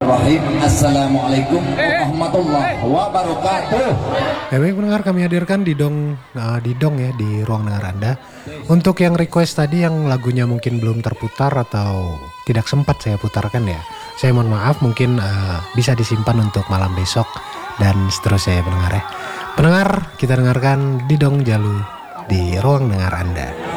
Assalamualaikum warahmatullahi wabarakatuh. Baik pendengar, kami hadirkan di dong ya di ruang dengar Anda. Untuk yang request tadi yang lagunya mungkin belum terputar atau tidak sempat saya putarkan ya, saya mohon maaf, mungkin bisa disimpan untuk malam besok dan seterusnya ya pendengar ya. Pendengar, kita dengarkan di dong Jalu di ruang dengar Anda.